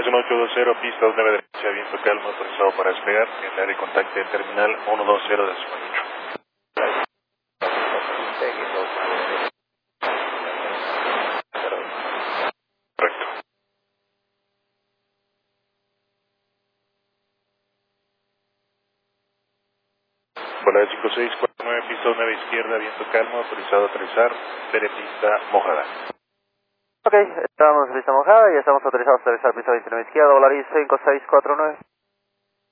1820, pista 9 derecha, viento calmo, autorizado para despegar, en el área de contacto del terminal 120 de Sumanucho. Correcto. Volada 5649, pista 9 izquierda, viento calmo, autorizado a aterrizar, pista mojada. Ok, estamos en pista mojada y estamos autorizados a aterrizar pista 29 izquierda, Volaris 5649.